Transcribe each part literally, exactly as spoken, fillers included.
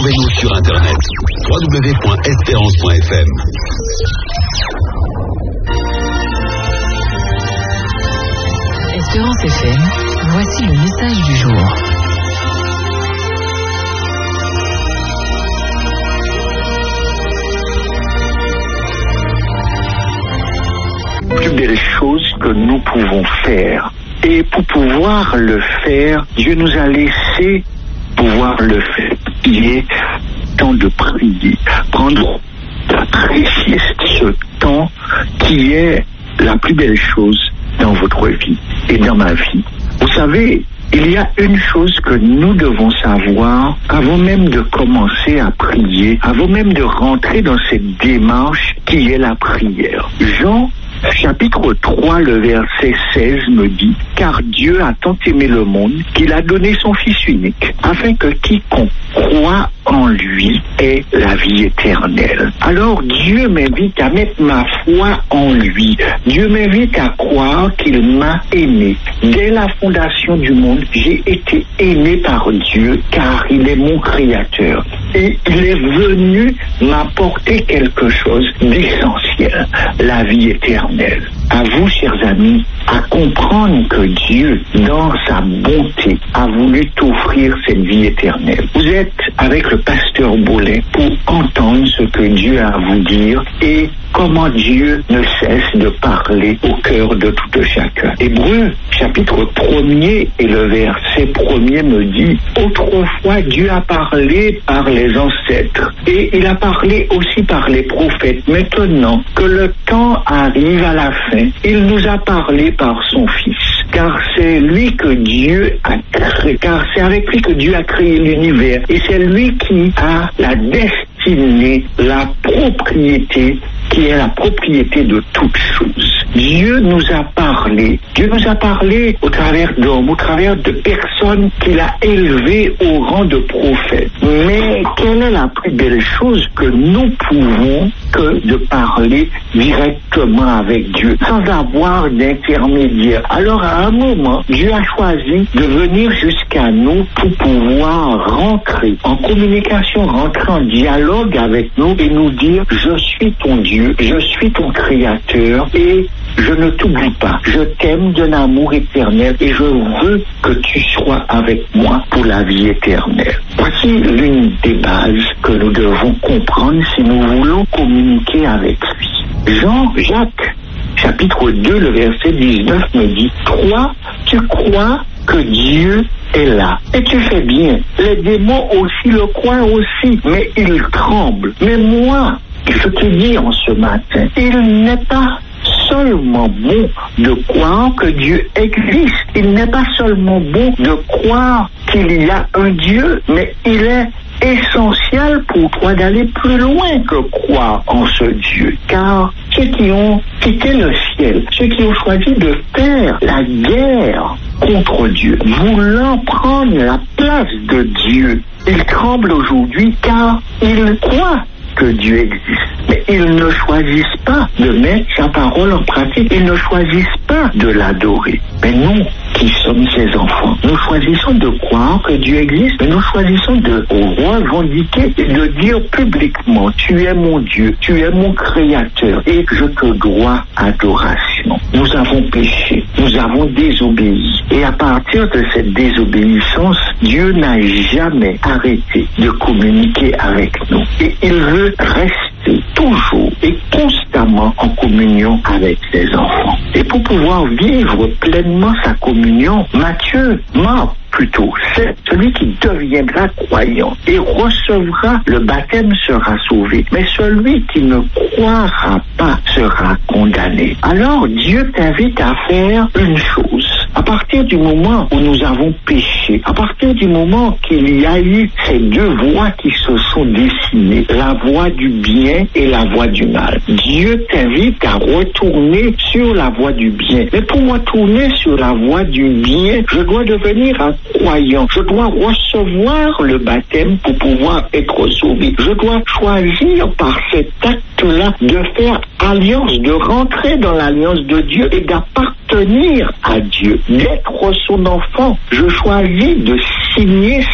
Retrouvez-nous sur Internet w w w point espérance point f m. Espérance F M, voici le message du jour. Plus belle chose que nous pouvons faire. Et pour pouvoir le faire, Dieu nous a laissé pouvoir le faire. Il est temps de prier, prendre, d'apprécier ce temps qui est la plus belle chose dans votre vie et dans ma vie. Vous savez, il y a une chose que nous devons savoir avant même de commencer à prier, avant même de rentrer dans cette démarche qui est la prière. Jean chapitre trois, le verset seize me dit « Car Dieu a tant aimé le monde qu'il a donné son Fils unique, afin que quiconque croit en lui ait la vie éternelle. » Alors Dieu m'invite à mettre ma foi en lui. Dieu m'invite à croire qu'il m'a aimé. Dès la fondation du monde, j'ai été aimé par Dieu, car il est mon créateur. Et il est venu m'apporter quelque chose d'essentiel, la vie éternelle. À vous, chers amis, à comprendre que Dieu, dans sa bonté, a voulu t'offrir cette vie éternelle. Vous êtes avec le pasteur Bollin pour entendre ce que Dieu a à vous dire et comment Dieu ne cesse de parler au cœur de tout chacun. Hébreux, chapitre premier et le verset premier me dit « Autrefois, Dieu a parlé par les ancêtres et il a parlé aussi par les prophètes. Maintenant que le temps arrive à la fin, il nous a parlé par son Fils. Car c'est lui que Dieu a créé, car c'est avec lui que Dieu a créé l'univers et c'est lui qui a la destinée, la propriété qui est la propriété de toutes choses. Dieu nous a parlé. Dieu nous a parlé au travers d'hommes, au travers de personnes qu'il a élevées au rang de prophètes. Mais quelle est la plus belle chose que nous pouvons que de parler directement avec Dieu, sans avoir d'intermédiaire? Alors à un moment, Dieu a choisi de venir jusqu'à nous pour pouvoir rentrer en communication, rentrer en dialogue avec nous et nous dire « Je suis ton Dieu, je suis ton créateur et je ne t'oublie pas. Je t'aime d'un amour éternel et je veux que tu sois avec moi pour la vie éternelle. » Voici l'une des bases que nous devons comprendre si nous voulons communiquer avec lui. Jean-Jacques, chapitre deux, le verset dix-neuf me dit « Toi, tu crois que Dieu est là. Et tu fais bien. Les démons aussi le croient aussi, mais ils tremblent. Mais moi, je te dis en ce matin, il n'est pas seulement bon de croire que Dieu existe. Il n'est pas seulement bon de croire qu'il y a un Dieu, mais il est essentiel pour toi d'aller plus loin que croire en ce Dieu. Car ceux qui ont quitté le ciel, ceux qui ont choisi de faire la guerre contre Dieu, voulant prendre la place de Dieu, ils tremblent aujourd'hui car ils croient que Dieu existe. Mais ils ne choisissent pas de mettre sa parole en pratique. Ils ne choisissent pas de l'adorer. Mais nous, qui sommes ses enfants, nous choisissons de croire que Dieu existe, mais nous choisissons de revendiquer et de dire publiquement, tu es mon Dieu, tu es mon créateur et je te dois adoration. Nous avons péché, nous avons désobéi. Et à partir de cette désobéissance, Dieu n'a jamais arrêté de communiquer avec nous. Et il veut rester toujours et constamment en communion avec ses enfants. Et pour pouvoir vivre pleinement sa communion, Matthieu, Marc, plutôt, c'est celui qui deviendra croyant et recevra le baptême sera sauvé. Mais celui qui ne croira pas sera condamné. Alors Dieu t'invite à faire une chose. À partir du moment où nous avons péché, à partir du moment qu'il y a eu ces deux voies qui se sont dessinées, la voie du bien et la voie du mal, Dieu t'invite à retourner sur la voie du bien. Mais pour retourner sur la voie du bien, je dois devenir un croyant. Je dois recevoir le baptême pour pouvoir être sauvé. Je dois choisir par cet acte-là de faire alliance, de rentrer dans l'alliance de Dieu et d'appartenir à Dieu, d'être son enfant. Je choisis de signer cet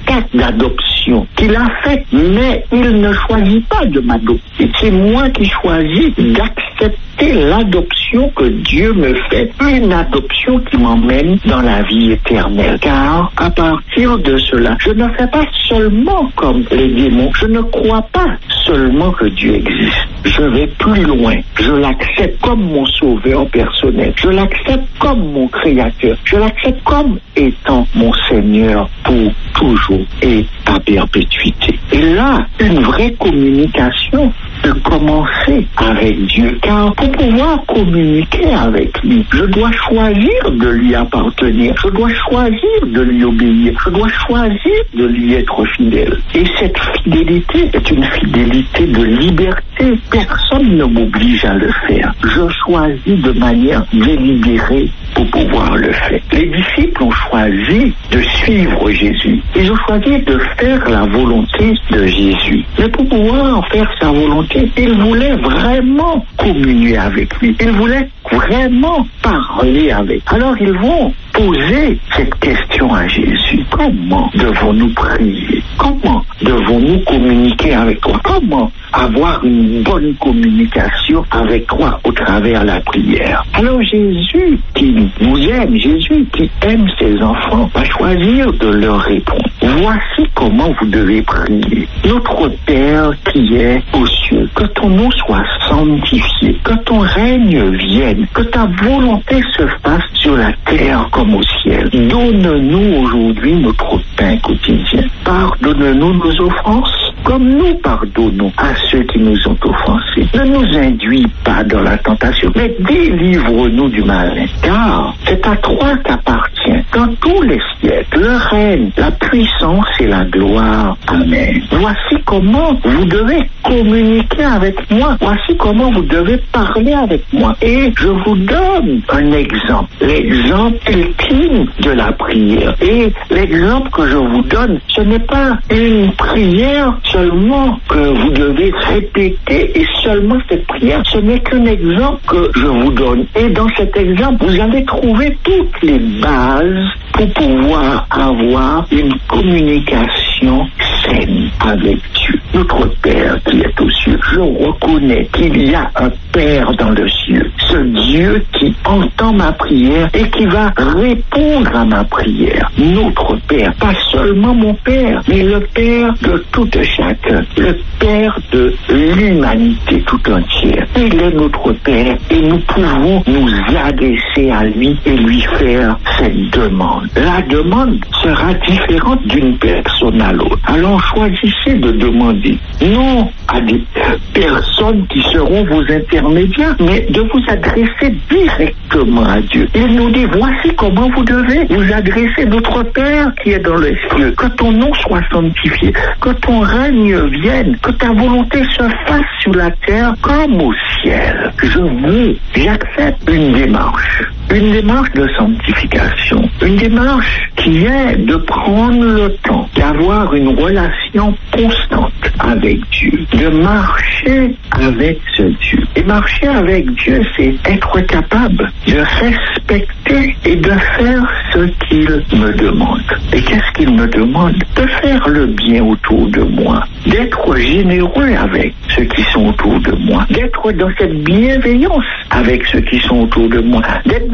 acte d'adoption qu'il a fait, mais il ne choisit pas de m'adopter. C'est moi qui choisis d'accepter l'adoption que Dieu me fait, une adoption qui m'emmène dans la vie éternelle. Car à partir de cela, je ne fais pas seulement comme les démons, je ne crois pas seulement que Dieu existe. Je vais plus loin, je l'accepte comme mon sauveur personnel, je l'accepte comme mon créateur, je l'accepte comme étant mon Seigneur pour toujours et à perpétuité. Et là, une vraie communication peut commencer avec Dieu, car pour pouvoir communiquer avec lui, je dois choisir de lui appartenir, je dois choisir de lui obéir, je dois choisir de lui être fidèle. Et cette fidélité est une fidélité de liberté. Personne ne m'oblige à le faire. Je choisis de manière délibérée pour pouvoir le faire. Les disciples ont choisi de suivre Jésus. Ils ont choisi de faire la volonté de Jésus. Mais pour pouvoir faire sa volonté, ils voulaient vraiment communier avec lui. Ils voulaient vraiment parler avec. Alors ils vont poser cette question à Jésus. Comment devons-nous prier? Comment devons-nous communiquer avec toi? Comment avoir une bonne communication avec toi au travers la prière? Alors Jésus qui nous aime, Jésus qui aime ses enfants, va choisir de leur répondre. Voici comment vous devez prier. Notre Père qui est aux cieux, que ton nom soit sanctifié, que ton règne vienne, que ta volonté se fasse sur la terre comme au ciel. Donne-nous aujourd'hui notre pain quotidien. Pardonne-nous nos offenses, comme nous pardonnons à ceux qui nous ont offensés. Ne nous induis pas dans la tentation, mais délivre-nous du malin. Car c'est à toi qu'appartient, dans tous les siècles, le règne, la puissance et la gloire. Amen. Voici comment vous devez communiquer avec moi. Voici comment vous devez parler avec moi. Et je vous donne un exemple, l'exemple ultime de la prière. Et l'exemple que je vous donne, ce n'est pas une prière seulement que vous devez répéter et seulement cette prière, ce n'est qu'un exemple que je vous donne. Et dans cet exemple, vous allez trouver toutes les bases pour pouvoir avoir une communication saine avec Dieu. Notre Père qui est aux cieux, je reconnais qu'il y a un Père dans le ciel, ce Dieu qui entend ma prière et qui va répondre à ma prière. Notre Père, pas seulement mon Père, mais le Père de tout chacun, le Père de l'humanité tout entière. Il est notre Père et nous pouvons nous adresser à lui et lui faire cette demande. La demande sera différente d'une personne à l'autre. Alors choisissez de demander non à des personnes qui seront vos intermédiaires, mais de vous adresser directement à Dieu. Il nous dit, voici comment vous devez vous adresser. Notre Père qui est dans les cieux, que ton nom soit sanctifié, que ton règne vienne, que ta volonté se fasse sur la terre comme au ciel. Je veux, j'accepte une démarche, une démarche de sanctification, une démarche qui est de prendre le temps d'avoir une relation constante avec Dieu, de marcher avec ce Dieu. Et marcher avec Dieu, c'est être capable de respecter et de faire ce qu'il me demande. Et qu'est-ce qu'il me demande? De faire le bien autour de moi, d'être généreux avec ceux qui sont autour de moi, d'être dans cette bienveillance avec ceux qui sont autour de moi, d'être